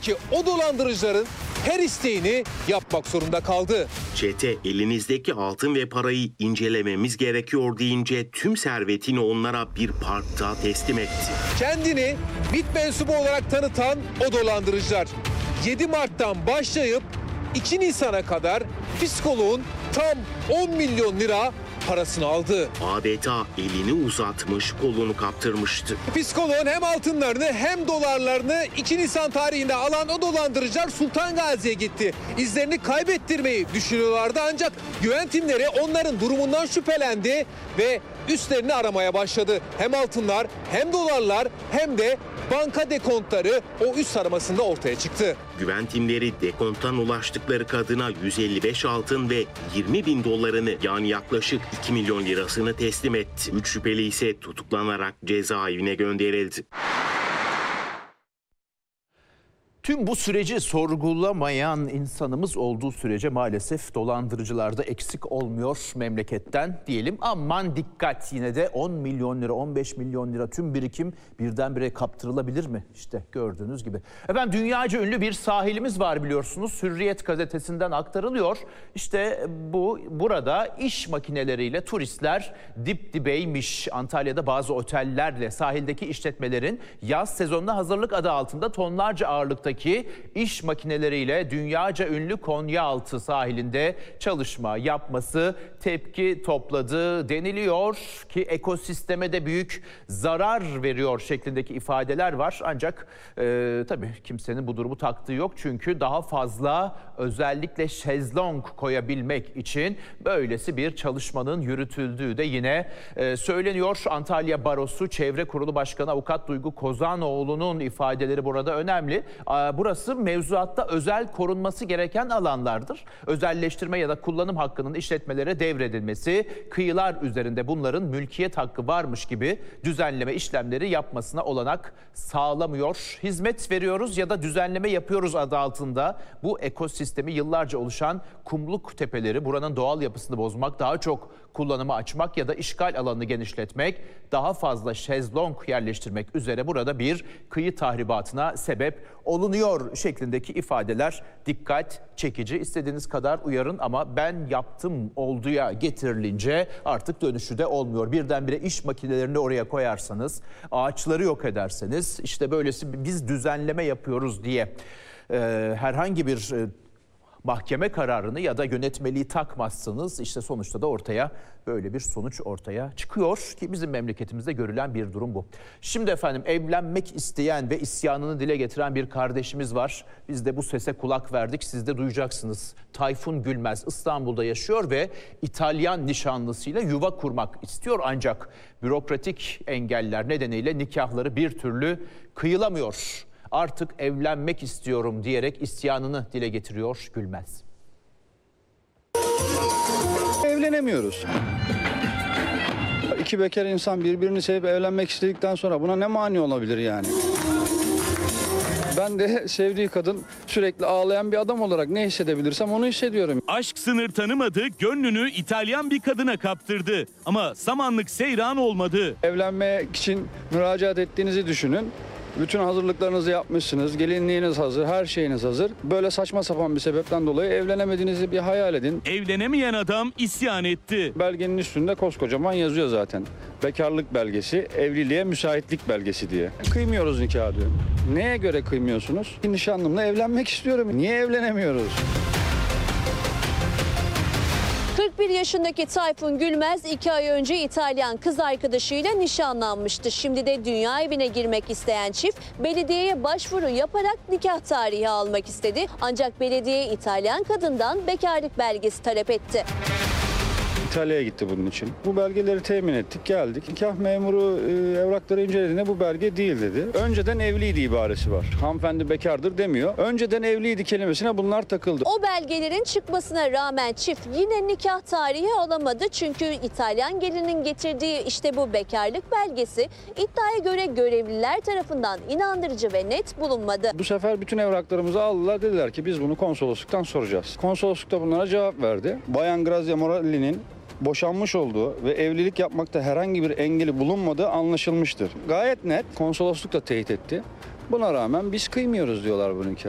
ki o dolandırıcıların her isteğini yapmak zorunda kaldı. Çete elinizdeki altın ve parayı incelememiz gerekiyor deyince tüm servetini onlara bir parkta teslim etti. Kendini MİT mensubu olarak tanıtan o dolandırıcılar 7 Mart'tan başlayıp 2 Nisan'a kadar psikoloğun tam 10 milyon lira parasını aldı. Adeta elini uzatmış, kolunu kaptırmıştı. Psikoloğun hem altınlarını hem dolarlarını 2 Nisan tarihinde alan o dolandırıcılar Sultan Gazi'ye gitti. İzlerini kaybettirmeyi düşünüyorlardı ancak güven timleri onların durumundan şüphelendi ve üstlerini aramaya başladı. Hem altınlar hem dolarlar hem de banka dekontları o üst aramasında ortaya çıktı. Güven timleri dekonttan ulaştıkları kadına 155 altın ve 20 bin dolarını yani yaklaşık 2 milyon lirasını teslim etti. 3 şüpheli ise tutuklanarak cezaevine gönderildi. Tüm bu süreci sorgulamayan insanımız olduğu sürece maalesef dolandırıcılar da eksik olmuyor memleketten diyelim. Aman dikkat, yine de 10 milyon lira, 15 milyon lira tüm birikim birdenbire kaptırılabilir mi? İşte gördüğünüz gibi. Efendim dünyaca ünlü bir sahilimiz var biliyorsunuz. Hürriyet gazetesinden aktarılıyor. İşte burada iş makineleriyle turistler dip dibeymiş. Antalya'da bazı otellerle sahildeki işletmelerin yaz sezonuna hazırlık adı altında tonlarca ağırlıktaki iş makineleriyle dünyaca ünlü Konyaaltı sahilinde çalışma yapması tepki topladı deniliyor ki ekosisteme de büyük zarar veriyor şeklindeki ifadeler var. Ancak tabii kimsenin bu durumu taktığı yok çünkü daha fazla özellikle şezlong koyabilmek için böylesi bir çalışmanın yürütüldüğü de yine söyleniyor. Antalya Barosu Çevre Kurulu Başkanı Avukat Duygu Kozanoğlu'nun ifadeleri burada önemli. Burası mevzuatta özel korunması gereken alanlardır. Özelleştirme ya da kullanım hakkının işletmelere devredilmesi, kıyılar üzerinde bunların mülkiyet hakkı varmış gibi düzenleme işlemleri yapmasına olanak sağlamıyor. Hizmet veriyoruz ya da düzenleme yapıyoruz adı altında bu ekosistemi yıllarca oluşan kumluk tepeleri, buranın doğal yapısını bozmak, daha çok kullanıma açmak ya da işgal alanını genişletmek, daha fazla şezlong yerleştirmek üzere burada bir kıyı tahribatına sebep olunuyor şeklindeki ifadeler dikkat çekici. İstediğiniz kadar uyarın ama ben yaptım olduya getirilince artık dönüşü de olmuyor. Birdenbire iş makinelerini oraya koyarsanız, ağaçları yok ederseniz, işte böylesi biz düzenleme yapıyoruz diye herhangi bir mahkeme kararını ya da yönetmeliği takmazsınız. İşte sonuçta da ortaya böyle bir sonuç ortaya çıkıyor ki bizim memleketimizde görülen bir durum bu. Şimdi efendim evlenmek isteyen ve isyanını dile getiren bir kardeşimiz var. Biz de bu sese kulak verdik. Siz de duyacaksınız. Tayfun Gülmez İstanbul'da yaşıyor ve İtalyan nişanlısıyla yuva kurmak istiyor. Ancak bürokratik engeller nedeniyle nikahları bir türlü kıyılamıyor. Artık evlenmek istiyorum diyerek isyanını dile getiriyor Gülmez. Evlenemiyoruz. İki bekar insan birbirini sevip evlenmek istedikten sonra buna ne mani olabilir yani? Ben de sevdiği kadın sürekli ağlayan bir adam olarak ne hissedebilirsem onu hissediyorum. Aşk sınır tanımadı, gönlünü İtalyan bir kadına kaptırdı. Ama samanlık seyran olmadı. Evlenmek için müracaat ettiğinizi düşünün. Bütün hazırlıklarınızı yapmışsınız, gelinliğiniz hazır, her şeyiniz hazır. Böyle saçma sapan bir sebepten dolayı evlenemediğinizi bir hayal edin. Evlenemeyen adam isyan etti. Belgenin üstünde koskocaman yazıyor zaten. Bekarlık belgesi, evliliğe müsaitlik belgesi diye. Kıymıyoruz nikahı diyor. Neye göre kıymıyorsunuz? Nişanlımla evlenmek istiyorum. Niye evlenemiyoruz? 41 yaşındaki Tayfun Gülmez 2 ay önce İtalyan kız arkadaşıyla nişanlanmıştı. Şimdi de dünya evine girmek isteyen çift belediyeye başvuru yaparak nikah tarihi almak istedi. Ancak belediye İtalyan kadından bekarlık belgesi talep etti. İtalya'ya gitti bunun için. Bu belgeleri temin ettik, geldik. Nikah memuru evrakları incelediğinde bu belge değil dedi. Önceden evliydi ibaresi var. Hanımefendi bekardır demiyor. Önceden evliydi kelimesine bunlar takıldı. O belgelerin çıkmasına rağmen çift yine nikah tarihi alamadı. Çünkü İtalyan gelinin getirdiği işte bu bekarlık belgesi iddiaya göre görevliler tarafından inandırıcı ve net bulunmadı. Bu sefer bütün evraklarımızı aldılar. Dediler ki biz bunu konsolosluktan soracağız. Konsolosluk da bunlara cevap verdi. Bayan Grazia Morelli'nin boşanmış olduğu ve evlilik yapmakta herhangi bir engeli bulunmadığı anlaşılmıştır. Gayet net. Konsolosluk da teyit etti. Buna rağmen biz kıymıyoruz diyorlar bu nikahı.